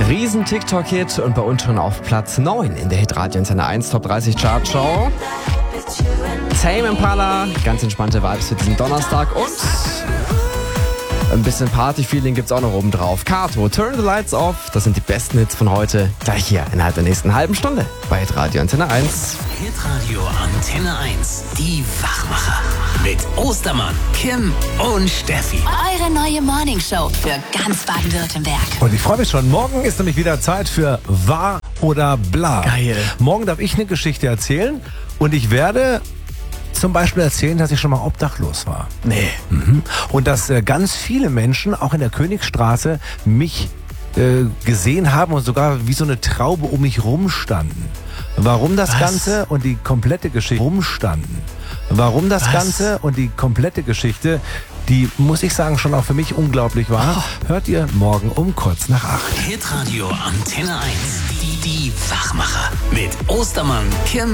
Riesen TikTok-Hit und bei uns schon auf Platz 9 in der Hitradio Antenne 1 Top 30 Chartshow. Tame Impala, ganz entspannte Vibes für diesen Donnerstag und ein bisschen Party-Feeling gibt's auch noch oben drauf. Kato, Turn the Lights Off, das sind die besten Hits von heute, gleich hier innerhalb der nächsten halben Stunde bei Hitradio Antenne 1. Hitradio Antenne 1, die Wachmacher mit Ostermann, Kim und Steffi. Eure neue Morningshow für ganz Baden-Württemberg. Und ich freue mich schon. Morgen ist nämlich wieder Zeit für Wahr oder Bla. Geil. Morgen darf ich eine Geschichte erzählen und ich werde zum Beispiel erzählen, dass ich schon mal obdachlos war. Nee. Und dass ganz viele Menschen, auch in der Königstraße, mich gesehen haben und sogar wie so eine Traube um mich rumstanden. Warum das Ganze und die komplette Geschichte die, muss ich sagen, schon auch für mich unglaublich war, hört ihr morgen um kurz nach 8. Hitradio Antenne 1, die Wachmacher mit Ostermann, Kim